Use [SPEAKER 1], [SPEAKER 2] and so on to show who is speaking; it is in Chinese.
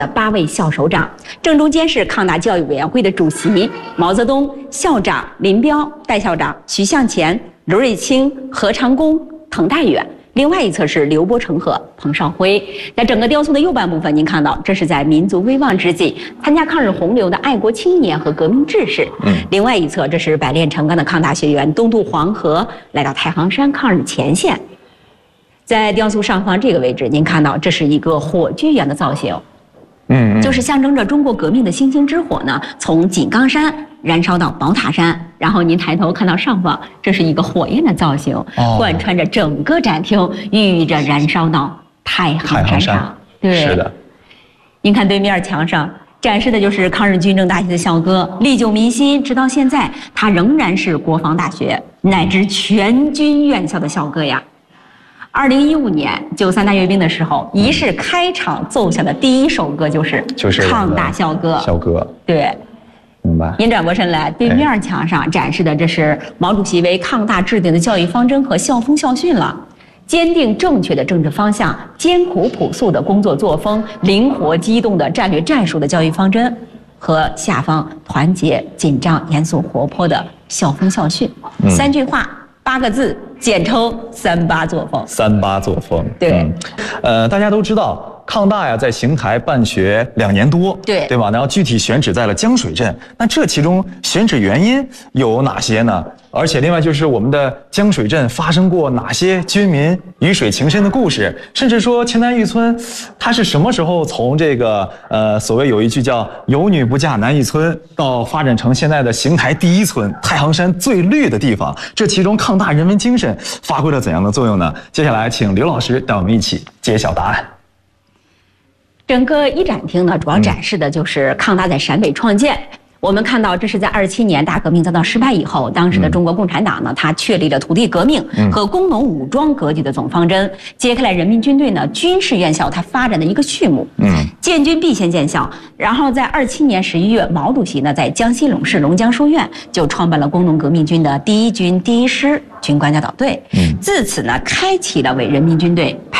[SPEAKER 1] 8位校首长，正中间是抗大教育委员会的主席毛泽东、校长林彪、代校长徐向前、刘瑞清、何长工、滕代远。另外一侧是刘伯承和彭绍辉。在整个雕塑的右半部分，您看到这是在民族危亡之际参加抗日洪流的爱国青年和革命志士。另外一侧这是百炼成钢的抗大学员东渡黄河，来到太行山抗日前线。在雕塑上方这个位置，您看到这是一个火炬一样的造型。就是象征着中国革命的星星之火呢，从井冈山燃烧到宝塔山，然后您抬头看到上方，这是一个火焰的造型，贯穿着整个展厅，寓意着燃烧到太行山上。对，
[SPEAKER 2] 是的。
[SPEAKER 1] 您看对面墙上展示的就是抗日军政大学的校歌，历久弥新，直到现在，它仍然是国防大学乃至全军院校的校歌呀。2015年93大阅兵的时候，仪式开场奏响的第一首歌就是抗大校歌。
[SPEAKER 2] 校歌，
[SPEAKER 1] 对，
[SPEAKER 2] 明白。
[SPEAKER 1] 您转过身来，对面墙上展示的这是毛主席为抗大制定的教育方针和校风校训了。坚定正确的政治方向，艰苦朴素的工作作风，灵活机动的战略战术的教育方针，和下方团结、紧张、严肃、活泼的校风校训。3句话，8个字，简称38作风。
[SPEAKER 2] 38作风，
[SPEAKER 1] 对，
[SPEAKER 2] 大家都知道，抗大呀在邢台办学2年多，对吧？然后具体选址在了江水镇，那这其中选址原因有哪些呢？而且另外就是我们的江水镇发生过哪些军民鱼水情深的故事，甚至说秦南峪村，它是什么时候从这个所谓有一句叫“有女不嫁南峪村”到发展成现在的邢台第1村、太行山最绿的地方？这其中抗大人文精神发挥了怎样的作用呢？接下来请刘老师带我们一起揭晓答案。
[SPEAKER 1] 整个一展厅呢，主要展示的就是抗大在陕北创建。我们看到，这是在27年大革命遭到失败以后，当时的中国共产党呢，它确立了土地革命和工农武装割据的总方针，揭开了人民军队呢军事院校它发展的一个序幕。建军必先建校，然后在27年11月，毛主席呢在江西陇市龙江书院就创办了工农革命军的第1军第1师军官教导队，自此呢开启了为人民军队